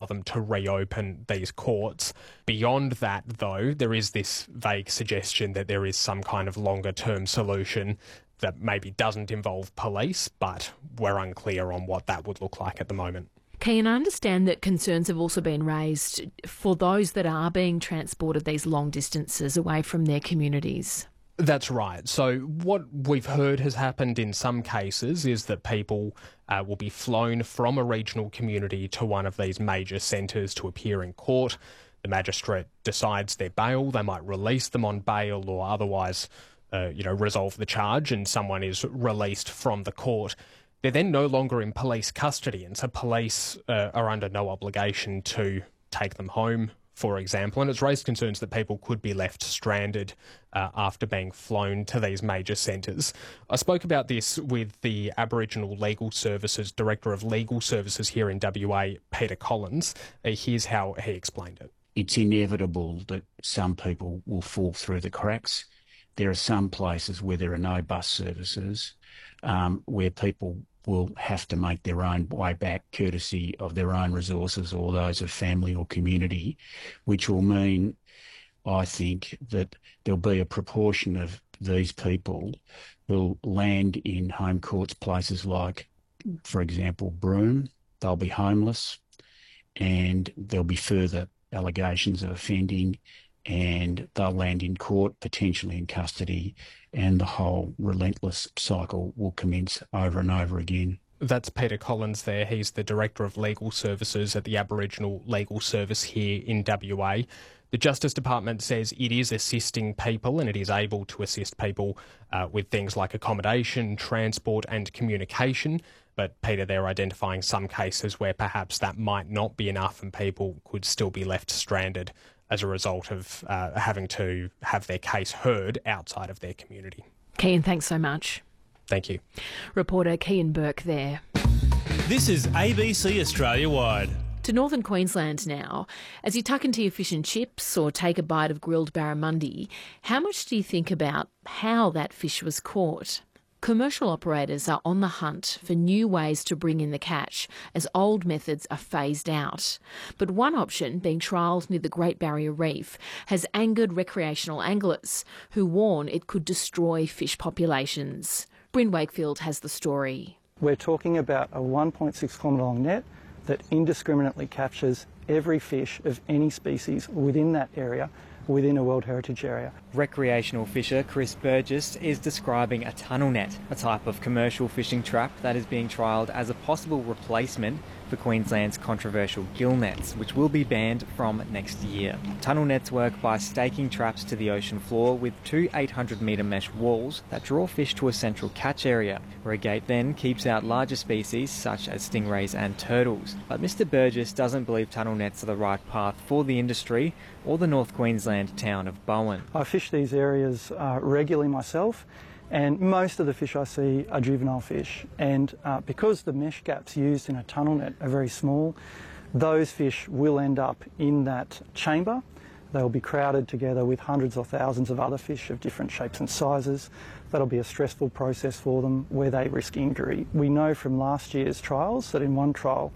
them to reopen these courts. Beyond that, though, there is this vague suggestion that there is some kind of longer-term solution that maybe doesn't involve police, but we're unclear on what that would look like at the moment. Cian, I understand that concerns have also been raised for those that are being transported these long distances away from their communities. That's right. So what we've heard has happened in some cases is that people will be flown from a regional community to one of these major centres to appear in court. The magistrate decides their bail. They might release them on bail or otherwise, resolve the charge, and someone is released from the court. They're then no longer in police custody, and so police are under no obligation to take them home, for example, and it's raised concerns that people could be left stranded after being flown to these major centres. I spoke about this with the Aboriginal Legal Services Director of Legal Services here in WA, Peter Collins. Here's how he explained it. It's inevitable that some people will fall through the cracks. There are some places where there are no bus services, where people will have to make their own way back courtesy of their own resources or those of family or community, which will mean, I think, that there'll be a proportion of these people who'll land in home courts, places like, for example, Broome. They'll be homeless and there'll be further allegations of offending, and they'll land in court, potentially in custody, and the whole relentless cycle will commence over and over again. That's Peter Collins there. He's the Director of Legal Services at the Aboriginal Legal Service here in WA. The Justice Department says it is assisting people and it is able to assist people with things like accommodation, transport and communication. But Peter, they're identifying some cases where perhaps that might not be enough and people could still be left stranded as a result of having to have their case heard outside of their community. Cian, thanks so much. Thank you. Reporter Cian Burke there. This is ABC Australia Wide. To northern Queensland now. As you tuck into your fish and chips or take a bite of grilled barramundi, how much do you think about how that fish was caught? Commercial operators are on the hunt for new ways to bring in the catch as old methods are phased out. But one option being trialled near the Great Barrier Reef has angered recreational anglers who warn it could destroy fish populations. Bryn Wakefield has the story. We're talking about a 1.6 kilometre long net that indiscriminately captures every fish of any species within that area, within a World Heritage Area. Recreational fisher Chris Burgess is describing a tunnel net, a type of commercial fishing trap that is being trialled as a possible replacement for Queensland's controversial gill nets, which will be banned from next year. Tunnel nets work by staking traps to the ocean floor with two 800-metre mesh walls that draw fish to a central catch area, where a gate then keeps out larger species such as stingrays and turtles. But Mr Burgess doesn't believe tunnel nets are the right path for the industry or the North Queensland town of Bowen. I fish these areas regularly myself, and most of the fish I see are juvenile fish, and because the mesh gaps used in a tunnel net are very small, those fish will end up in that chamber. They'll be crowded together with hundreds or thousands of other fish of different shapes and sizes. That'll be a stressful process for them where they risk injury. We know from last year's trials that in one trial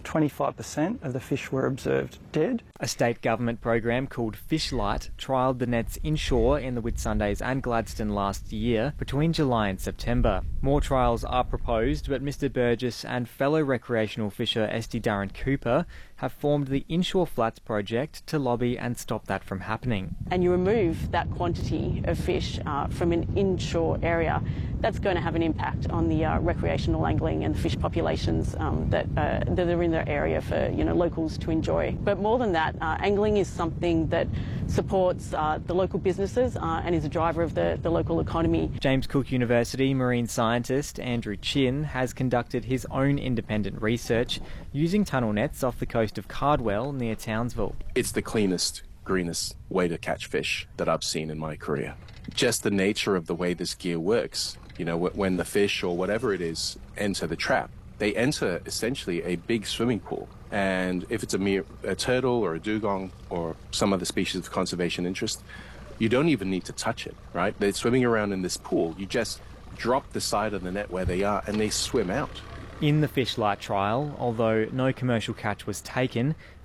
25% of the fish were observed dead. A state government program called Fishlight trialled the nets inshore in the Whitsundays and Gladstone last year between July and September. More trials are proposed, but Mr Burgess and fellow recreational fisher Esty Darren Cooper have formed the Inshore Flats project to lobby and stop that from happening. And you remove that quantity of fish from an inshore area, that's going to have an impact on the recreational angling and the fish populations that are in their area for locals to enjoy. But more than that, angling is something that supports the local businesses and is a driver of the local economy. James Cook University marine scientist Andrew Chin has conducted his own independent research using tunnel nets off the coast of Cardwell near Townsville. It's the cleanest, greenest way to catch fish that I've seen in my career. Just the nature of the way this gear works, when the fish or whatever it is enter the trap, they enter essentially a big swimming pool. And if it's a turtle or a dugong or some other species of conservation interest, you don't even need to touch it, right? They're swimming around in this pool. You just drop the side of the net where they are and they swim out. In the Fishlight trial, although no commercial catch was taken,